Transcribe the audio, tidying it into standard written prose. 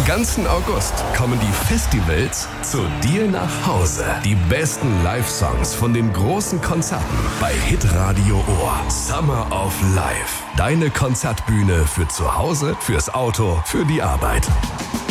ganzen August kommen die Festivals zu dir nach Hause. Die besten Live-Songs von den großen Konzerten bei Hitradio Ohr. Summer of Life. Deine Konzertbühne für zu Hause, fürs Auto, für die Arbeit.